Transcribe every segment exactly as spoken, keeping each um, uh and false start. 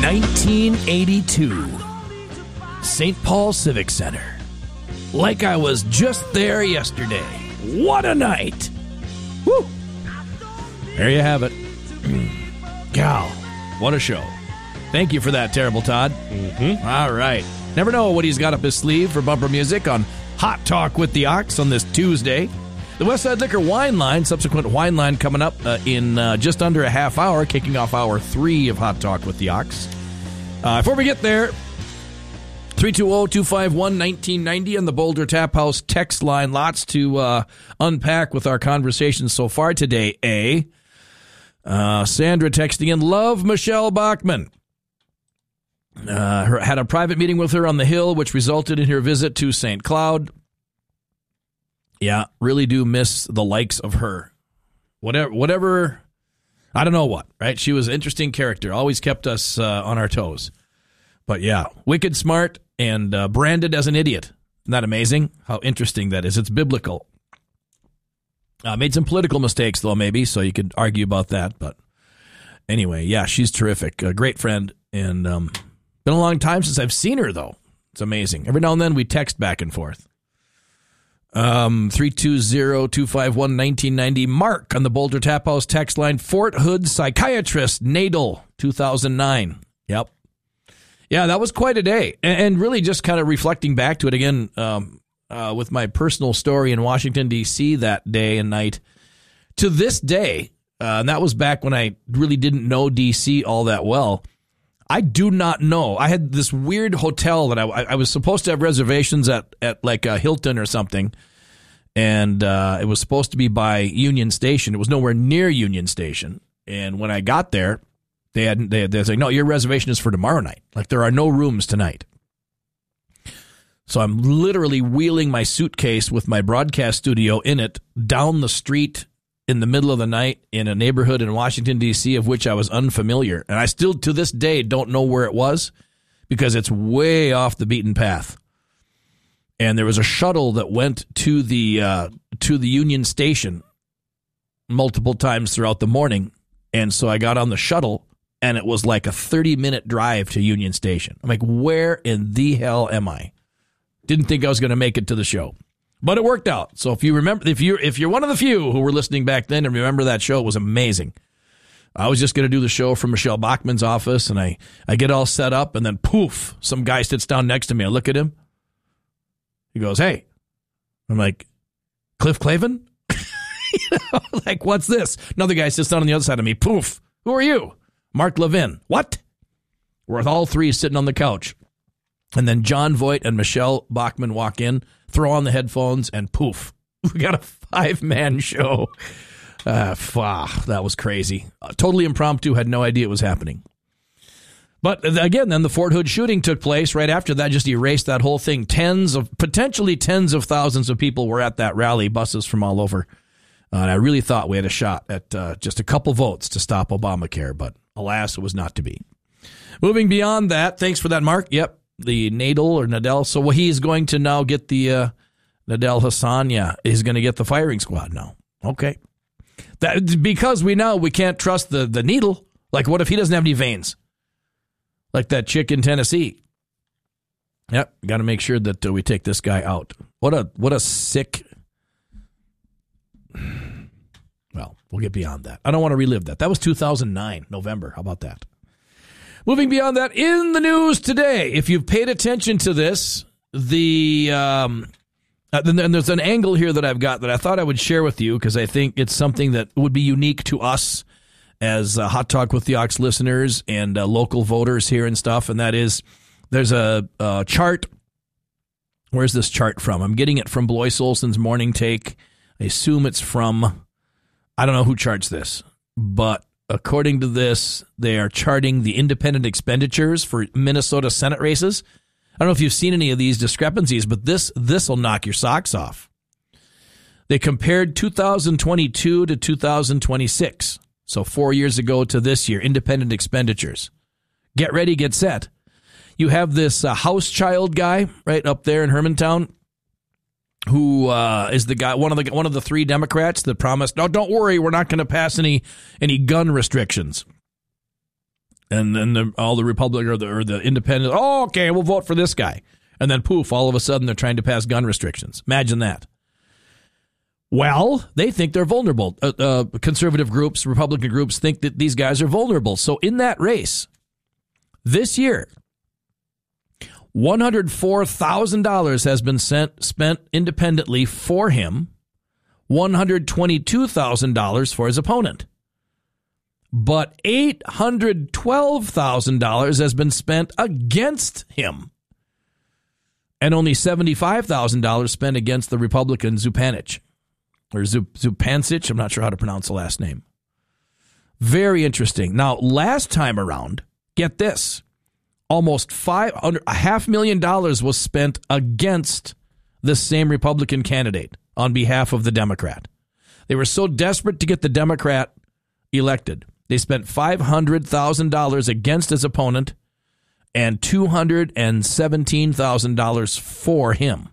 nineteen eighty-two, Saint Paul Civic Center. Like I was just there yesterday. What a night! Woo! There you have it. Gal, what a show. Thank you for that, Terrible Todd. Mm-hmm. All right. Never know what he's got up his sleeve for bumper music on Hot Talk with the Ox on this Tuesday. The Westside Liquor Wine Line, subsequent wine line coming up uh, in uh, just under a half hour, kicking off hour three of Hot Talk with the Ox. Uh, before we get there, three two zero, two five one, one nine nine zero on the Boulder Tap House text line. Lots to uh, unpack with our conversation so far today, eh? Uh, Sandra texting in, love Michelle Bachmann. Uh, her, had a private meeting with her on the Hill, which resulted in her visit to Saint Cloud. Yeah, really do miss the likes of her. Whatever, whatever, I don't know what, right? She was an interesting character, always kept us uh, on our toes. But yeah, wicked smart and uh, branded as an idiot. Isn't that amazing? How interesting that is. It's biblical. Uh, made some political mistakes, though, maybe, so you could argue about that. But anyway, yeah, she's terrific. A great friend. And um, been a long time since I've seen her, though. It's amazing. Every now and then we text back and forth. Um, three two zero, two five one, one nine nine zero. Mark on the Boulder Tap House text line. Fort Hood psychiatrist, Nadel, two thousand nine. Yep. Yeah, that was quite a day. And really just kind of reflecting back to it again um, uh, with my personal story in Washington, D C that day and night. To this day, uh, and that was back when I really didn't know D C all that well, I do not know. I had this weird hotel that I, I was supposed to have reservations at, at like a Hilton or something, and uh, it was supposed to be by Union Station. It was nowhere near Union Station. And when I got there, they had they they like, no, your reservation is for tomorrow night. Like there are no rooms tonight. So I'm literally wheeling my suitcase with my broadcast studio in it down the street in the middle of the night in a neighborhood in Washington, D C, of which I was unfamiliar. And I still, to this day, don't know where it was because it's way off the beaten path. And there was a shuttle that went to the uh, to the Union Station multiple times throughout the morning. And so I got on the shuttle, and it was like a thirty-minute drive to Union Station. I'm like, where in the hell am I? Didn't think I was going to make it to the show. But it worked out. So if you remember, if you're if you're one of the few who were listening back then and remember that show, it was amazing. I was just going to do the show from Michelle Bachmann's office, and I, I get all set up, and then poof, some guy sits down next to me. I look at him. He goes, "Hey." I'm like, "Cliff Clavin?" You know, like, what's this? Another guy sits down on the other side of me. Poof. "Who are you?" "Mark Levin." "What?" We're all three sitting on the couch. And then John Voight and Michelle Bachmann walk in, throw on the headphones, and poof, we got a five-man show. Uh, ah, that was crazy. Uh, totally impromptu, had no idea it was happening. But again, then the Fort Hood shooting took place. Right after that, just erased that whole thing. Tens of, potentially tens of thousands of people were at that rally, buses from all over. Uh, and I really thought we had a shot at uh, just a couple votes to stop Obamacare, but alas, it was not to be. Moving beyond that, thanks for that, Mark. Yep. The Nadel or Nadel. So well, he's going to now get the uh, Nadel Hassan. Yeah, he's going to get the firing squad now. Okay. That because we know we can't trust the, the needle. Like, what if he doesn't have any veins? Like that chick in Tennessee. Yep, got to make sure that uh, we take this guy out. What a what a sick. Well, we'll get beyond that. I don't want to relive that. That was two thousand nine, November. How about that? Moving beyond that, in the news today, if you've paid attention to this, the um, uh, and there's an angle here that I've got that I thought I would share with you because I think it's something that would be unique to us as uh, Hot Talk with the Ox listeners and uh, local voters here and stuff, and that is there's a, a chart. Where's this chart from? I'm getting it from Blois Olson's Morning Take. I assume it's from, I don't know who charts this, but according to this, they are charting the independent expenditures for Minnesota Senate races. I don't know if you've seen any of these discrepancies, but this this will knock your socks off. They compared two thousand twenty-two to two thousand twenty-six, so four years ago to this year, independent expenditures. Get ready, get set. You have this uh, house child guy right up there in Hermantown, who uh, is the guy, one of the one of the three Democrats that promised, no, don't worry, we're not going to pass any any gun restrictions. And then the, all the Republican or the, or the independent, oh, okay, we'll vote for this guy. And then poof, all of a sudden they're trying to pass gun restrictions. Imagine that. Well, they think they're vulnerable. Uh, uh, conservative groups, Republican groups think that these guys are vulnerable. So in that race, this year, one hundred four thousand dollars has been sent, spent independently for him, one hundred twenty-two thousand dollars for his opponent. But eight hundred twelve thousand dollars has been spent against him. And only seventy-five thousand dollars spent against the Republican Zupanich. Or Zupancic, I'm not sure how to pronounce the last name. Very interesting. Now, last time around, get this, almost five under a half million dollars was spent against the same Republican candidate on behalf of the Democrat. They were so desperate to get the Democrat elected, they spent five hundred thousand dollars against his opponent and two hundred seventeen thousand dollars for him.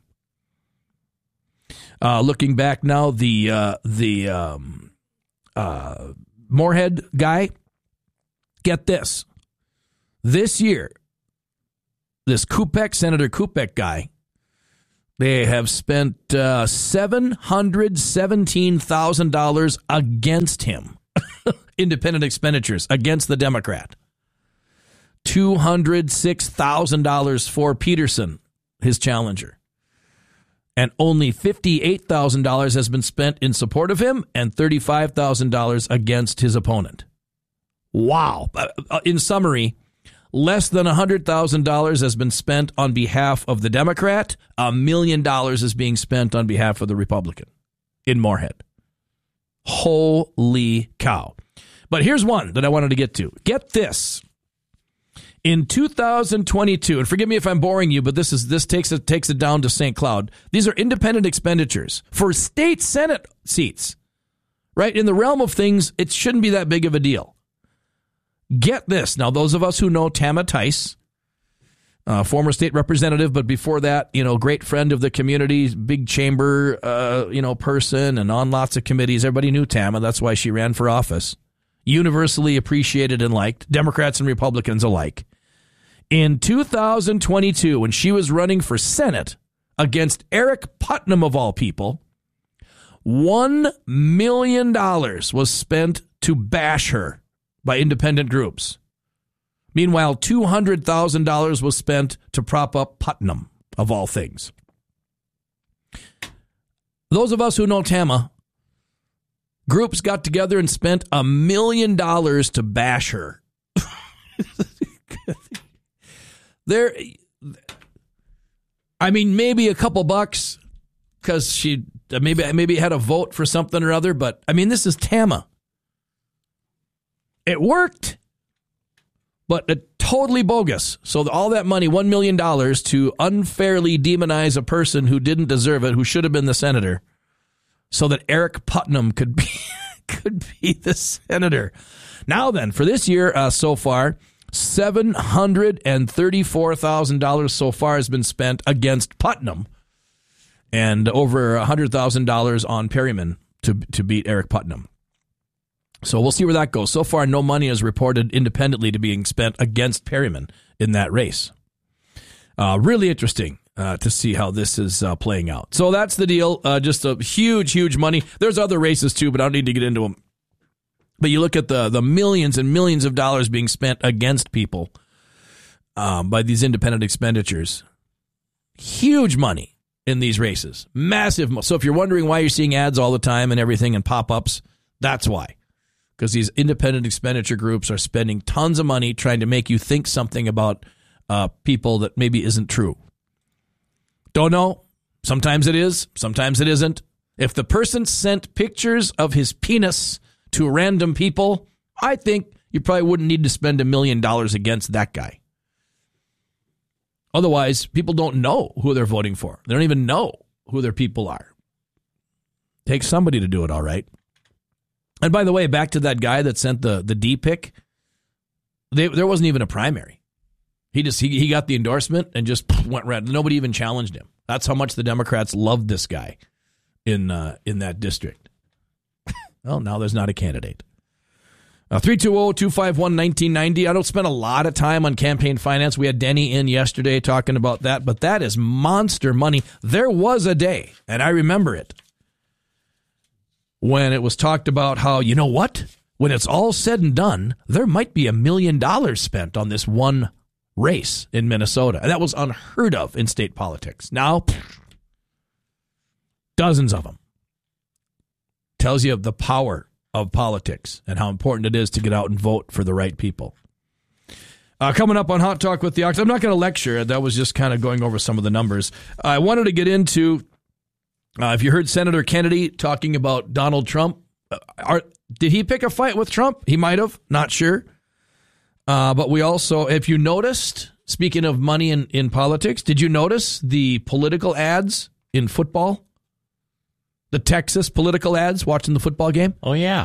Uh, looking back now, the uh, the um, uh, Moorhead guy, get this. This year, this Kupek, Senator Kupek guy, they have spent uh, seven hundred seventeen thousand dollars against him. Independent expenditures against the Democrat. two hundred six thousand dollars for Peterson, his challenger. And only fifty-eight thousand dollars has been spent in support of him and thirty-five thousand dollars against his opponent. Wow. In summary, less than one hundred thousand dollars has been spent on behalf of the Democrat. A million dollars is being spent on behalf of the Republican in Moorhead. Holy cow. But here's one that I wanted to get to. Get this. In two thousand twenty-two, and forgive me if I'm boring you, but this is this takes it takes it down to Saint Cloud. These are independent expenditures for state Senate seats. Right? In the realm of things, it shouldn't be that big of a deal. Get this. Now, those of us who know Tama Tice, uh, former state representative, but before that, you know, great friend of the community, big chamber, uh, you know, person, and on lots of committees. Everybody knew Tama. That's why she ran for office. Universally appreciated and liked, Democrats and Republicans alike. In two thousand twenty-two, when she was running for Senate against Eric Putnam, of all people, one million dollars was spent to bash her by independent groups. Meanwhile, two hundred thousand dollars was spent to prop up Putnam, of all things. Those of us who know Tama, groups got together and spent a million dollars to bash her. There, I mean, maybe a couple bucks because she maybe maybe had a vote for something or other. But I mean, this is Tama. It worked, but it, totally bogus. So all that money, one million dollars, to unfairly demonize a person who didn't deserve it, who should have been the senator, so that Eric Putnam could be could be the senator. Now then, for this year uh, so far, seven hundred thirty-four thousand dollars so far has been spent against Putnam, and over one hundred thousand dollars on Perryman to to beat Eric Putnam. So we'll see where that goes. So far, no money is reported independently to being spent against Perryman in that race. Uh, really interesting uh, to see how this is uh, playing out. So that's the deal. Uh, just a huge, huge money. There's other races too, but I don't need to get into them. But you look at the the millions and millions of dollars being spent against people um, by these independent expenditures. Huge money in these races. Massive. Mo- so if you're wondering why you're seeing ads all the time and everything and pop-ups, that's why. Because these independent expenditure groups are spending tons of money trying to make you think something about uh, people that maybe isn't true. Don't know. Sometimes it is. Sometimes it isn't. If the person sent pictures of his penis to random people, I think you probably wouldn't need to spend a million dollars against that guy. Otherwise, people don't know who they're voting for. They don't even know who their people are. Takes somebody to do it, all right. And by the way, back to that guy that sent the, the D pic, they, there wasn't even a primary. He just he, he got the endorsement and just went red. Nobody even challenged him. That's how much the Democrats loved this guy in uh, in that district. Well, now there's not a candidate. Uh, three two zero, two five one, one nine nine zero. I don't spend a lot of time on campaign finance. We had Denny in yesterday talking about that, but that is monster money. There was a day, and I remember it, when it was talked about how, you know what? When it's all said and done, there might be a million dollars spent on this one race in Minnesota. And that was unheard of in state politics. Now, pfft, dozens of them. Tells you of the power of politics and how important it is to get out and vote for the right people. Uh, coming up on Hot Talk with the Ox, I'm not going to lecture. That was just kind of going over some of the numbers. I wanted to get into, uh, if you heard Senator Kennedy talking about Donald Trump, uh, are, did he pick a fight with Trump? He might have, not sure. Uh, but we also, if you noticed, speaking of money in, in politics, did you notice the political ads in football? The Texas political ads watching the football game? Oh, yeah.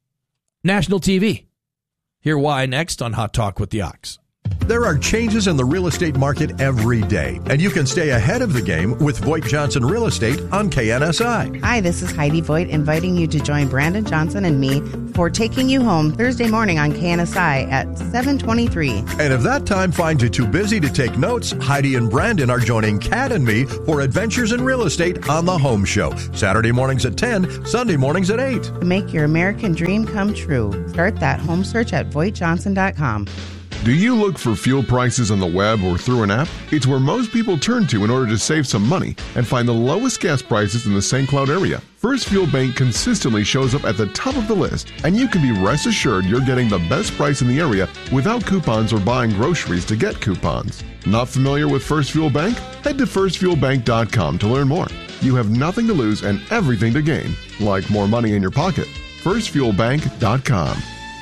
National T V. Hear why next on Hot Talk with the Ox. There are changes in the real estate market every day, and you can stay ahead of the game with Voigt Johnson Real Estate on K N S I. Hi, this is Heidi Voigt, inviting you to join Brandon Johnson and me for Taking You Home Thursday morning on K N S I at seven twenty-three. And if that time finds you too busy to take notes, Heidi and Brandon are joining Kat and me for Adventures in Real Estate on the Home Show. Saturday mornings at ten, Sunday mornings at eight. To make your American dream come true, start that home search at voigt johnson dot com. Do you look for fuel prices on the web or through an app? It's where most people turn to in order to save some money and find the lowest gas prices in the Saint Cloud area. First Fuel Bank consistently shows up at the top of the list, and you can be rest assured you're getting the best price in the area without coupons or buying groceries to get coupons. Not familiar with First Fuel Bank? Head to first fuel bank dot com to learn more. You have nothing to lose and everything to gain, like more money in your pocket. first fuel bank dot com.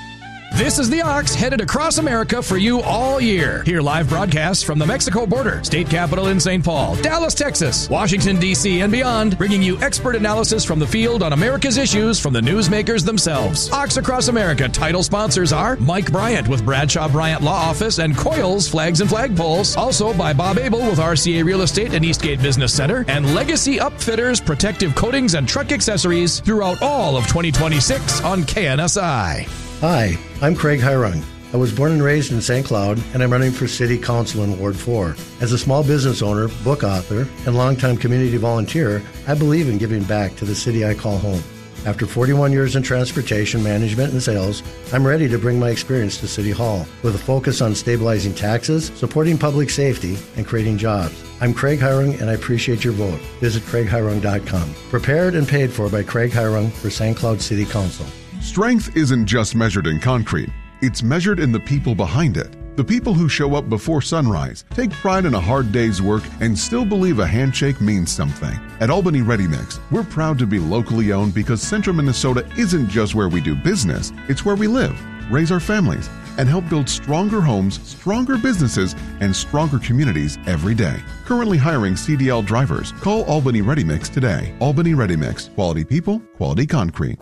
This is the Ox, headed across America for you all year. Hear live broadcasts from the Mexico border, state capital in Saint Paul, Dallas, Texas, Washington, D C, and beyond, bringing you expert analysis from the field on America's issues from the newsmakers themselves. Ox Across America title sponsors are Mike Bryant with Bradshaw Bryant Law Office and Coils Flags and Flagpoles. Also by Bob Abel with R C A Real Estate and Eastgate Business Center, and Legacy Upfitters, protective coatings and truck accessories throughout all of twenty twenty-six on K N S I. Hi, I'm Craig Hirung. I was born and raised in Saint Cloud, and I'm running for City Council in Ward four. As a small business owner, book author, and longtime community volunteer, I believe in giving back to the city I call home. After forty-one years in transportation management and sales, I'm ready to bring my experience to City Hall with a focus on stabilizing taxes, supporting public safety, and creating jobs. I'm Craig Hirung, and I appreciate your vote. Visit craig hirung dot com. Prepared and paid for by Craig Hirung for Saint Cloud City Council. Strength isn't just measured in concrete. It's measured in the people behind it. The people who show up before sunrise, take pride in a hard day's work, and still believe a handshake means something. At Albany Ready Mix, we're proud to be locally owned because Central Minnesota isn't just where we do business, it's where we live, raise our families, and help build stronger homes, stronger businesses, and stronger communities every day. Currently hiring C D L drivers. Call Albany Ready Mix today. Albany Ready Mix. Quality people, quality concrete.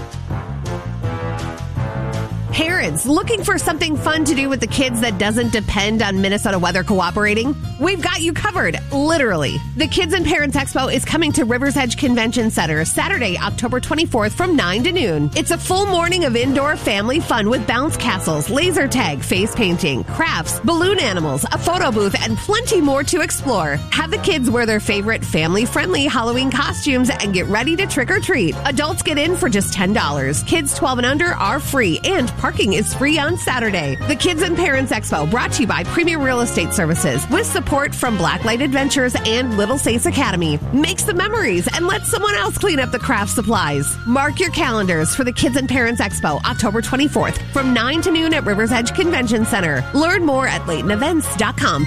Parents looking for something fun to do with the kids that doesn't depend on Minnesota weather cooperating? We've got you covered, literally. The Kids and Parents Expo is coming to Rivers Edge Convention Center Saturday, October twenty-fourth from nine to noon. It's a full morning of indoor family fun with bounce castles, laser tag, face painting, crafts, balloon animals, a photo booth, and plenty more to explore. Have the kids wear their favorite family-friendly Halloween costumes and get ready to trick or treat. Adults get in for just ten dollars. Kids twelve and under are free, and parking is free on Saturday. The Kids and Parents Expo brought to you by Premier Real Estate Services with support from Blacklight Adventures and Little Saints Academy. Make some memories and let someone else clean up the craft supplies. Mark your calendars for the Kids and Parents Expo October twenty-fourth from nine to noon at Rivers Edge Convention Center. Learn more at Layton Events dot com.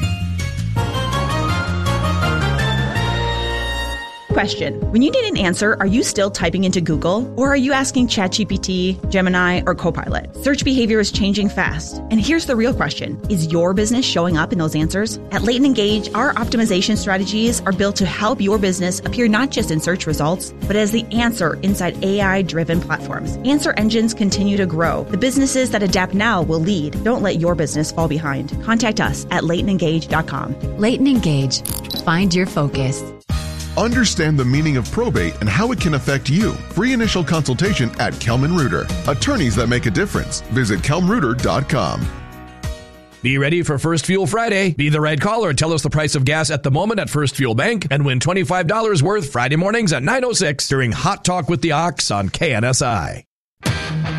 Question. When you need an answer, are you still typing into Google? Or are you asking ChatGPT, Gemini, or Copilot? Search behavior is changing fast. And here's the real question. Is your business showing up in those answers? At Layton Engage, our optimization strategies are built to help your business appear not just in search results, but as the answer inside A I-driven platforms. Answer engines continue to grow. The businesses that adapt now will lead. Don't let your business fall behind. Contact us at Layton Engage dot com. Layton Engage. Find your focus. Understand the meaning of probate and how it can affect you. Free initial consultation at Kelman Reuter. Attorneys that make a difference. Visit kelm reuter dot com. Be ready for First Fuel Friday. Be the right caller and tell us the price of gas at the moment at First Fuel Bank and win twenty-five dollars worth Friday mornings at nine oh six during Hot Talk with the Ox on K N S I.